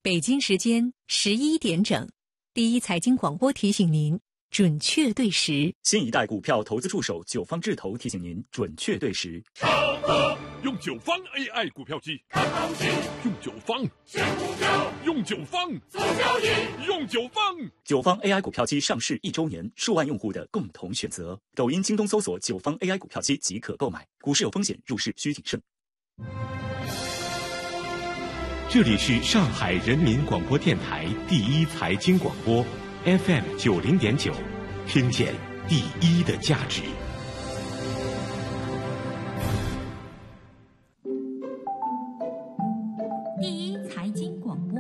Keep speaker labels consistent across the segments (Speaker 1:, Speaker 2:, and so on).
Speaker 1: 北京时间11点整，第一财经广播提醒您准确对时。
Speaker 2: 新一代股票投资助手九方智投提醒您准确对时。
Speaker 3: 超哥用九方 AI 股票机看行情，用九方选股票，用九方做交易，用九方。
Speaker 2: 九方 AI 股票机上市1周年，数万用户的共同选择。抖音、京东搜索九方 AI 股票机即可购买。股市有风险，入市需谨慎。
Speaker 4: 这里是上海人民广播电台第一财经广播 FM 90.9，听见第一的价值。
Speaker 1: 第一财经广播。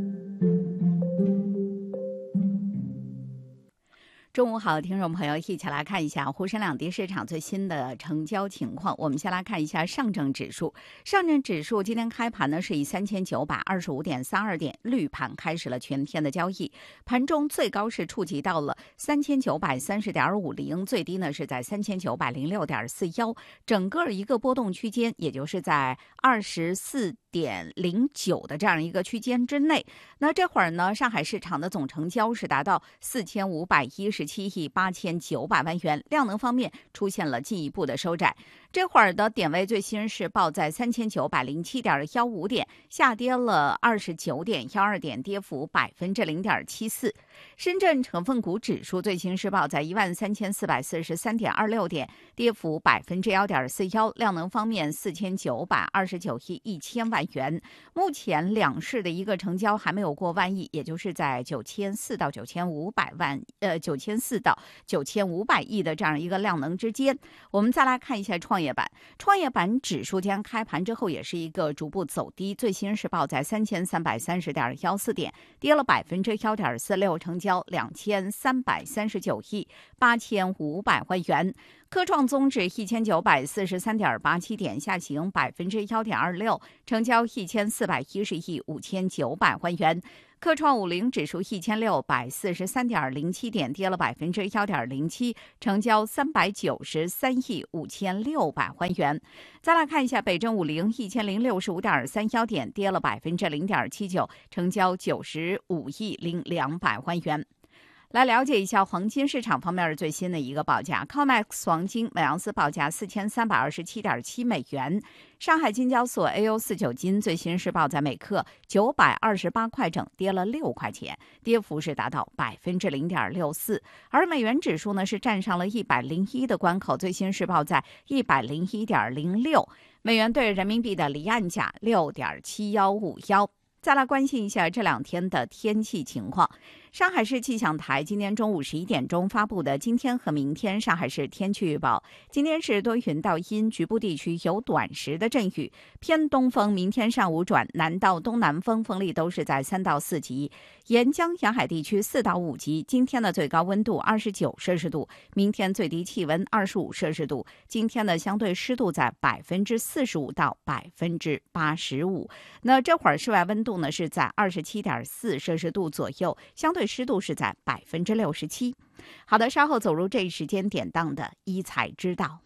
Speaker 5: 中午好，听众朋友，一起来看一下沪深两地市场最新的成交情况。我们先来看一下上证指数。上证指数今天开盘呢是以3925.32点绿盘开始了全天的交易，盘中最高是触及到了3930.50，最低呢是在3906.41，整个一个波动区间，也就是在24.09的这样一个区间之内。那这会儿呢，上海市场的总成交是达到4517亿8900万元，量能方面出现了进一步的收窄。这会儿的点位最新是报在3907.15点，下跌了29.12点，跌幅0.74%。深圳成分股指数最新是报在13443.26点，跌幅1.41%，量能方面4929亿1000万元。目前两市的一个成交还没有过万亿，也就是在9400到9500亿的这样一个量能之间。我们再来看一下创业板指数，今天开盘之后也是一个逐步走低，最新是报在3330.14点，跌了1.46%，成交2339亿8500万元。科创综指1943.87点，下行1.26%，成交1410亿5900万元。科创50指数1643.07点，跌了1.07%，成交393亿5600万元。再来看一下北证50 1065.31点，跌了0.79%，成交95亿0200万元。来了解一下黄金市场方面的最新的一个报价 ，COMEX 黄金每盎司报价4327.7美元。上海金交所 AO49 金最新是报在每克928块整，跌了6块钱，跌幅是达到0.64%。而美元指数呢是站上了101的关口，最新是报在101.06，美元对人民币的离岸价6.7151。再来关心一下这两天的天气情况。上海市气象台今天中午11点钟发布的今天和明天上海市天气预报，今天是多云到阴，局部地区有短时的阵雨，偏东风，明天上午转南到东南风，风力都是在3到4级，沿江沿海地区4到5级。今天的最高温度29摄氏度，明天最低气温25摄氏度，今天的相对湿度在45%到85%。那这会儿室外温度呢是在27.4摄氏度左右，相对湿度是在67%。好的，稍后走入这一时间点档的一财知道。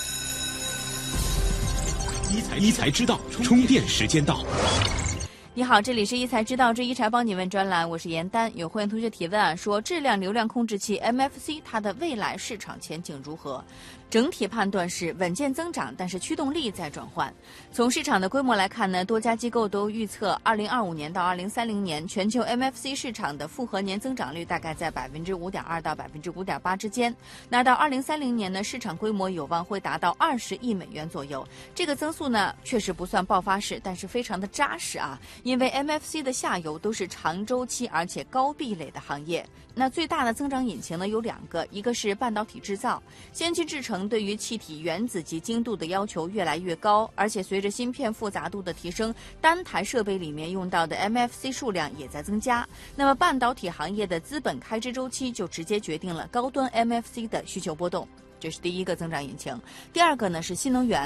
Speaker 4: 一财知道，充电时间到。
Speaker 6: 你好，这里是一财知道之一财帮你问专栏，我是严丹。有会员同学提问说，质量流量控制器 MFC 它的未来市场前景如何？整体判断是稳健增长，但是驱动力在转换。从市场的规模来看呢，多家机构都预测2025年到2030年全球 MFC 市场的复合年增长率大概在5.2%到5.8%之间。那到2030年呢，市场规模有望会达到20亿美元左右。这个增速呢，确实不算爆发式，但是非常的扎实啊。因为 MFC 的下游都是长周期而且高壁垒的行业。那最大的增长引擎呢有2个，一个是半导体制造，先进制程对于气体原子及精度的要求越来越高，而且随着芯片复杂度的提升，单台设备里面用到的 MFC 数量也在增加。那么半导体行业的资本开支周期就直接决定了高端 MFC 的需求波动。这是第一个增长引擎。第二个呢是新能源，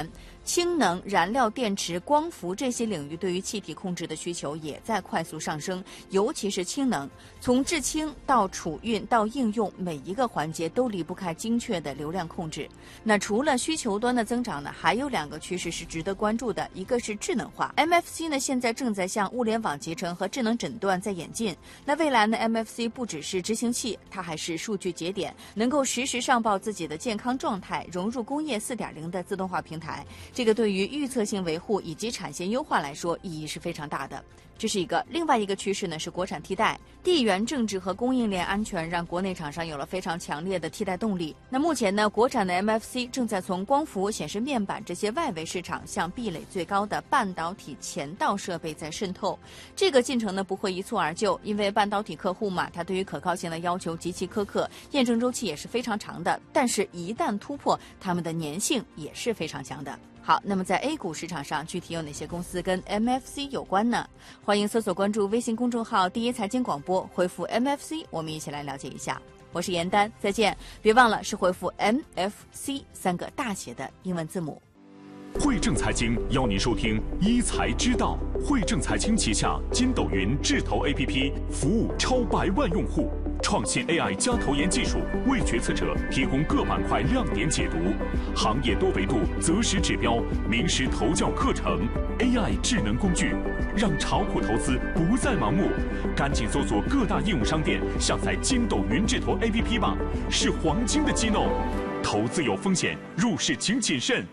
Speaker 6: 氢能、燃料电池、光伏这些领域对于气体控制的需求也在快速上升，尤其是氢能，从制氢到储运到应用，每一个环节都离不开精确的流量控制。那除了需求端的增长呢，还有2个趋势是值得关注的，一个是智能化。MFC 呢现在正在向物联网集成和智能诊断在演进。那未来呢 MFC 不只是执行器，它还是数据节点，能够实时上报自己的健康状态，融入工业 4.0 的自动化平台。这个对于预测性维护以及产线优化来说意义是非常大的。这是一个。另外一个趋势呢是国产替代，地缘政治和供应链安全让国内厂商有了非常强烈的替代动力。那目前呢，国产的 MFC 正在从光伏、显示面板这些外围市场向壁垒最高的半导体前道设备在渗透。这个进程呢不会一蹴而就，因为半导体客户嘛，它对于可靠性的要求极其苛刻，验证周期也是非常长的。但是，一旦突破，它们的粘性也是非常强的。好，那么在 A 股市场上，具体有哪些公司跟 MFC 有关呢？欢迎搜索关注微信公众号第一财经广播，回复 MFC， 我们一起来了解一下。我是严丹，再见。别忘了是回复 MFC 3个大写的英文字母。
Speaker 3: 汇正财经邀您收听一财知道。汇正财经旗下筋斗云智投 APP 服务超100万用户，创新 AI 加投研技术，为决策者提供各板块亮点解读，行业多维度择时指标，名师投教课程 ，AI 智能工具，让炒股投资不再盲目。赶紧搜索各大应用商店，下载筋斗云智投 APP 吧，是黄金的机弄。投资有风险，入市请谨慎。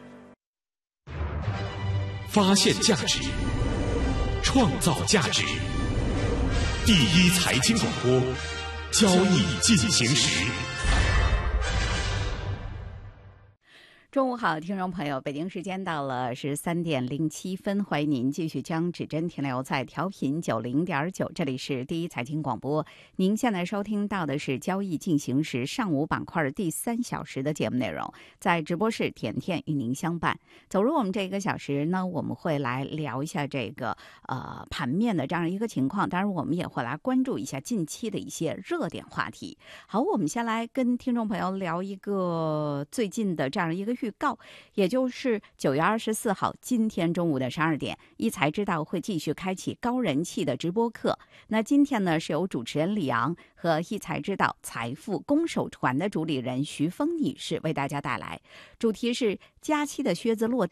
Speaker 4: 发现价值，创造价值。第一财经广播，交易进行时。
Speaker 5: 中午好，听众朋友，北京时间到了13点07分，欢迎您继续将指针停留在调频90.9，这里是第一财经广播。您现在收听到的是交易进行时上午板块第3小时的节目内容，在直播室甜甜与您相伴。走入我们这个小时呢，我们会来聊一下这个盘面的这样一个情况，当然我们也会来关注一下近期的一些热点话题。好，我们先来跟听众朋友聊一个最近的这样一个预告，也就是9月24号今天中午的12点，一财知道会继续开启高人气的直播课。那今天呢是由主持人李昂和一财知道财富攻守传的主理人徐峰女士为大家带来，主题是假期的靴子落地